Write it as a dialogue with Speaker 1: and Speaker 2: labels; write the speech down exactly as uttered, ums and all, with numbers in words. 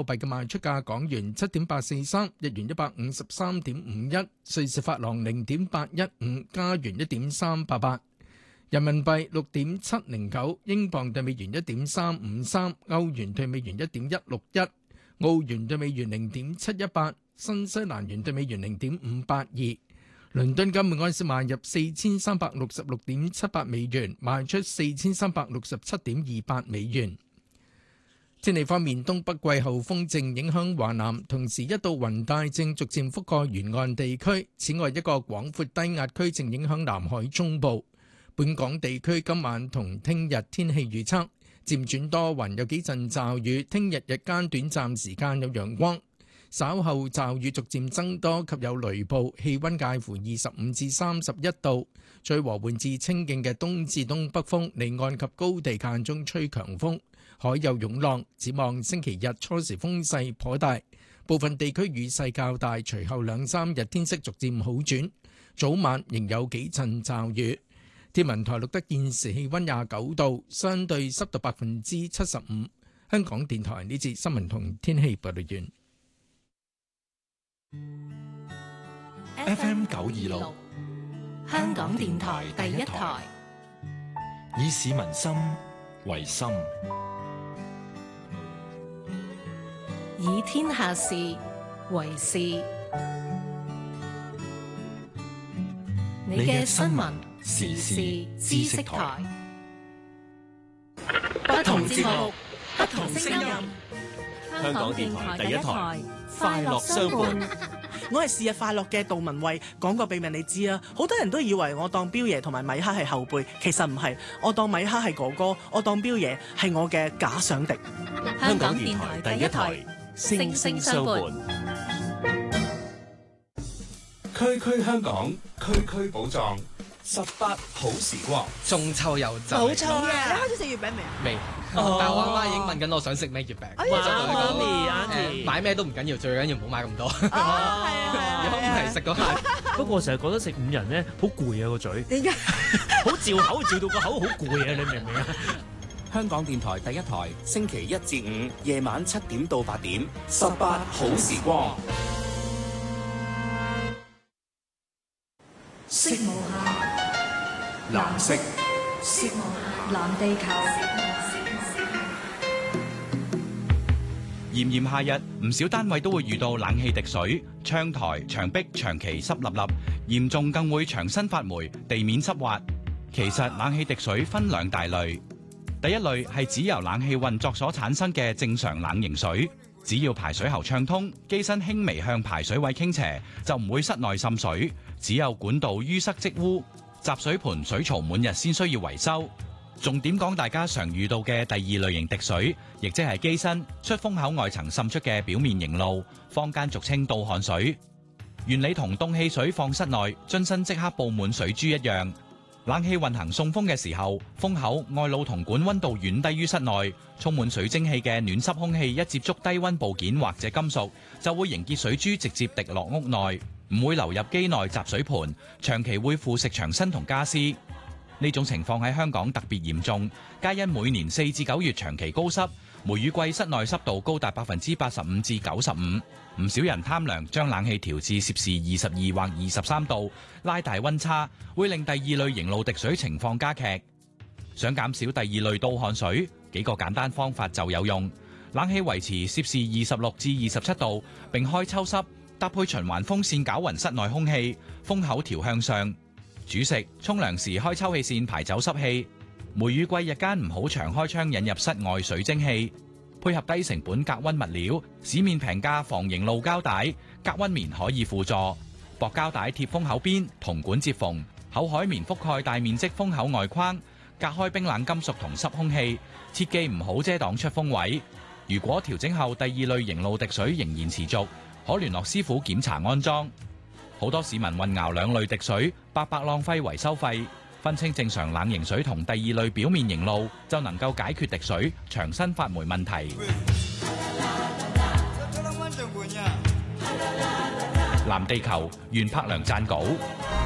Speaker 1: 貨幣嘅賣出價：港元七點八四三，日元一百五十三點五一，瑞士法郎零點八一五，加元一點三八八，人民幣六點七零九，英鎊對美元一點三五三，歐元對美元一點一六一，澳元對美元零點七一八，新西蘭元對美元零點五八二。倫敦金每安士賣入四千三百六十六點七八美元，賣出四千三百六十七點二八美元。天氣方面，東北季候風正影響華南，同時一道雲帶正逐漸覆蓋沿岸地區。此外，一個廣闊低壓區正影響南海中部。本港地區今晚同聽日天氣預測漸轉多雲，有幾陣驟雨。聽日日間短暫時間有陽光。稍後驟雨逐漸增多及有雷暴，氣溫介乎二十五至三十一度，吹和緩至清勁嘅東至東北風，離岸及高地間中吹強風，海有湧浪。展望星期日初時風勢頗大，部分地區雨勢較大，隨後兩三日天色逐漸好轉，早晚仍有幾陣驟雨。天文台錄得現時氣溫廿九度，相對濕度百分之七十五。香港電台呢節新聞同天氣報道完。
Speaker 2: F M 九二六，香港電台第一台，以市民心為心，
Speaker 3: 以天下事為事。你嘅新聞時事知識台，不同節目，不同聲音。香港電台第一台，快樂相伴。
Speaker 4: 我係是日快樂嘅杜文慧，講個秘密你知啊！好多人都以為我當彪爺同埋米哈係後輩，其實唔係，我當米哈係哥哥，我當彪爺係我嘅假想敵。
Speaker 3: 香港電台第一台，聲聲相伴，
Speaker 5: 區區香港，區區寶藏，十八好時光。
Speaker 6: 中秋又就
Speaker 7: 冇錯啊！你開始食月餅未啊？
Speaker 6: 未，但係我阿媽已經問緊我想食咩月餅。
Speaker 7: 哎呀，媽咪啊，
Speaker 6: 誒買咩都唔緊要，最緊要唔好買咁多。
Speaker 7: 哦，係啊係啊，
Speaker 6: 如果唔係食嗰下。
Speaker 8: 不過我成日覺得食五仁咧好攰啊個嘴，
Speaker 7: 點解？
Speaker 8: 好嚼口嚼到個口好攰啊！你明唔明啊？
Speaker 9: 香港電台第一台，星期一至五夜晚七點到八點，十八好時光。
Speaker 10: 色無限，
Speaker 5: 藍色，
Speaker 10: 色無限，藍地球。
Speaker 11: 炎炎夏日，唔少單位都會遇到冷氣滴水，窗台、牆壁長期濕立立，嚴重更會牆身發霉、地面濕滑。其實冷氣滴水分兩大類，第一類係指由冷氣運作所產生嘅正常冷凝水，只要排水喉暢通，機身輕微向排水位傾斜，就唔會室內滲水。只有管道淤塞積污、集水盤水槽滿日先需要維修。重點講大家常遇到嘅第二類型滴水，亦即係機身出風口外層滲出嘅表面凝露，坊間俗稱倒汗水。原理同凍汽水放室內，樽身即刻佈滿水珠一樣。冷氣運行送風嘅時候，風口外露同管溫度遠低於室內，充滿水蒸氣嘅暖濕空氣一接觸低溫部件或者金屬，就會凝結水珠直接滴落屋內，唔會流入機內集水盤，長期會腐蝕牆身同家私。呢種情況喺香港特別嚴重，皆因每年四至九月長期高濕，梅雨季室內濕度高達百分之八十五至九十五。唔少人貪涼，將冷氣調至攝氏二十二或二十三度，拉大溫差，會令第二類凝露滴水情況加劇。想減少第二類倒汗水，幾個簡單方法就有用。冷氣維持攝氏二十六至二十七度，並開抽濕，搭配循環風扇攪勻室內空氣，風口調向上。煮食、沖涼時開抽氣扇排走濕氣。梅雨季日間唔好長開窗引入室外水蒸氣。配合低成本隔溫物料，市面平價防凝露膠帶、隔溫棉可以輔助。薄膠帶貼風口邊，銅管接縫，厚海綿覆蓋大面積風口外框，隔開冰冷金屬同濕空氣。切記唔好遮擋出風位。如果調整後第二類凝露滴水仍然持續，可聯絡師傅檢查安裝。好多市民混淆兩類滴水，白白浪費維修費。分清正常冷凝水同第二類表面凝露，就能夠解決滴水、牆身發霉問題。藍地球，袁柏良撰稿。